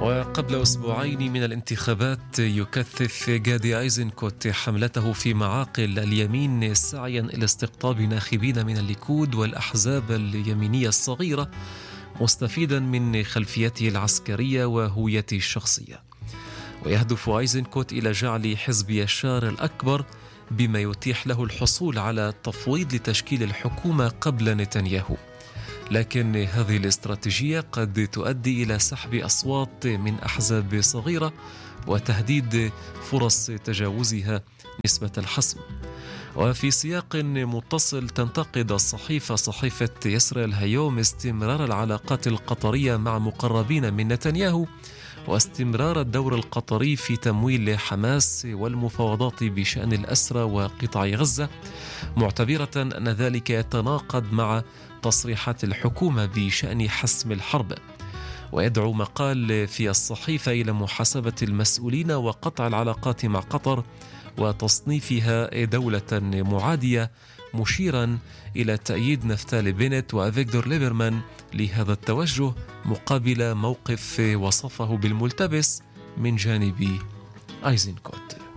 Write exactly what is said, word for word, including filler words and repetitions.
وقبل أسبوعين من الانتخابات يكثف غادي أيزنكوت حملته في معاقل اليمين سعيا إلى استقطاب ناخبين من الليكود والأحزاب اليمينية الصغيرة، مستفيدا من خلفيته العسكرية وهويته الشخصية. ويهدف أيزنكوت إلى جعل حزب يشار الأكبر بما يتيح له الحصول على التفويض لتشكيل الحكومة قبل نتنياهو، لكن هذه الاستراتيجية قد تؤدي إلى سحب أصوات من أحزاب صغيرة وتهديد فرص تجاوزها نسبة الحسم. وفي سياق متصل تنتقد الصحيفة صحيفة إسرائيل هيوم استمرار العلاقات القطرية مع مقربين من نتنياهو واستمرار الدور القطري في تمويل حماس والمفاوضات بشأن الأسرى وقطاع غزة، معتبرة أن ذلك يتناقض مع تصريحات الحكومة بشأن حسم الحرب. ويدعو مقال في الصحيفة إلى محاسبة المسؤولين وقطع العلاقات مع قطر وتصنيفها دولة معادية، مشيرا إلى تأييد نفتالي بنت وأفيغدور ليبرمان لهذا التوجه مقابل موقف وصفه بالملتبس من جانب أيزنكوت.